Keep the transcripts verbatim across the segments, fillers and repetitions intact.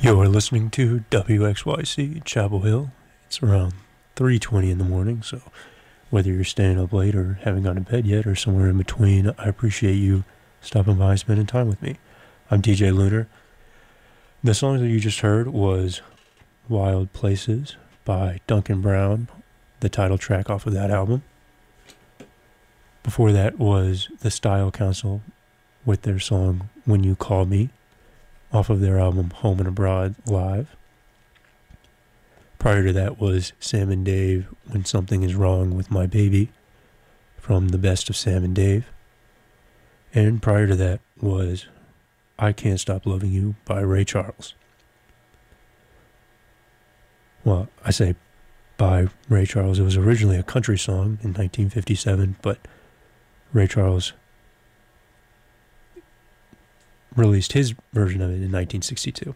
You're listening to W X Y C Chapel Hill. It's around three twenty in the morning, so whether you're staying up late or haven't gone to bed yet or somewhere in between, I appreciate you stopping by and spending time with me. I'm D J Lunar. The song that you just heard was Wild Places by Duncan Brown, the title track off of that album. Before that was The Style Council with their song When You Call Me, off of their album Home and Abroad Live. Prior to that was Sam and Dave, When Something Is Wrong With My Baby, from the Best of Sam and Dave. And prior to that was I Can't Stop Loving You by Ray Charles. Well, I say by Ray Charles. It was originally a country song in nineteen fifty-seven, but Ray Charles released his version of it in nineteen sixty-two.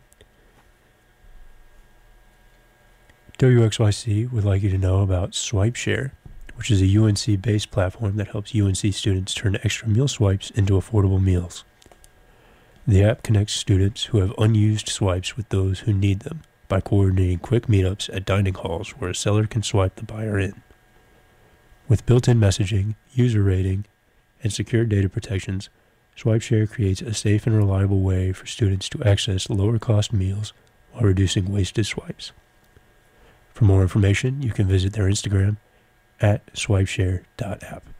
W X Y C would like you to know about SwipeShare, which is a U N C-based platform that helps U N C students turn extra meal swipes into affordable meals. The app connects students who have unused swipes with those who need them by coordinating quick meetups at dining halls where a seller can swipe the buyer in. With built-in messaging, user rating, and secure data protections, SwipeShare creates a safe and reliable way for students to access lower-cost meals while reducing wasted swipes. For more information, you can visit their Instagram at swipeshare dot app.